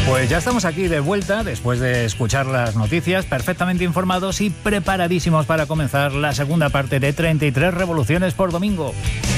Pues ya estamos aquí de vuelta después de escuchar las noticias, perfectamente informados y preparadísimos para comenzar la segunda parte de 33 revoluciones por domingo.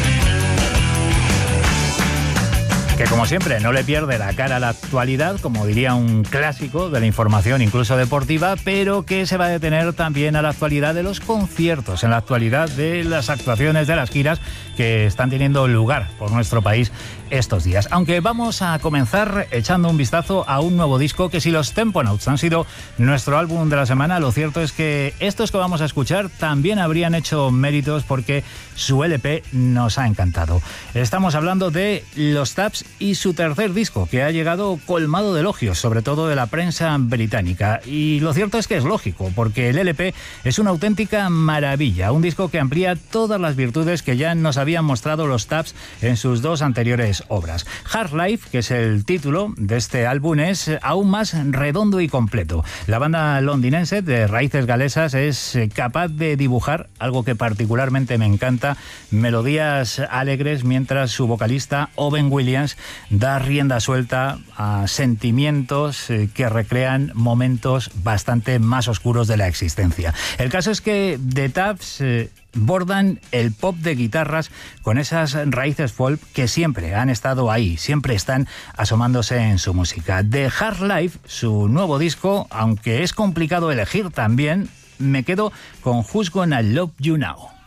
Que como siempre no le pierde la cara a la actualidad, como diría un clásico de la información incluso deportiva, pero que se va a detener también a la actualidad de los conciertos, en la actualidad de las actuaciones de las giras que están teniendo lugar por nuestro país estos días. Aunque vamos a comenzar echando un vistazo a un nuevo disco que, si los Temponauts han sido nuestro álbum de la semana, lo cierto es que estos que vamos a escuchar también habrían hecho méritos porque su LP nos ha encantado. Estamos hablando de Los Taps y su tercer disco, que ha llegado colmado de elogios, sobre todo de la prensa británica. Y lo cierto es que es lógico, porque el LP es una auténtica maravilla, un disco que amplía todas las virtudes que ya nos habían mostrado los Taps en sus dos anteriores obras. Hard Life, que es el título de este álbum, es aún más redondo y completo. La banda londinense de raíces galesas es capaz de dibujar algo que particularmente me encanta, melodías alegres, mientras su vocalista Owen Williams da rienda suelta a sentimientos que recrean momentos bastante más oscuros de la existencia. El caso es que The Taps bordan el pop de guitarras con esas raíces folk que siempre han estado ahí, siempre están asomándose en su música. The Hard Life, su nuevo disco, aunque es complicado elegir también, me quedo con Who's Gonna Love You Now.